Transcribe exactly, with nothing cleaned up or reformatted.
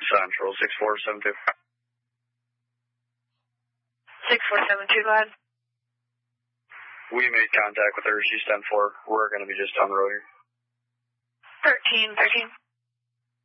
Central, six four seven two. six four seven two, go ahead. We made contact with her. She's ten four. We're going to be just down the road here. thirteen thirteen.